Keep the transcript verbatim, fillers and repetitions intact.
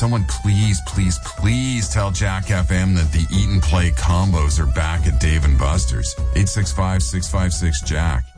someone please, please, please tell Jack F M that the Eat and Play combos are back at Dave and Buster's. eight six five, six five six, Jack.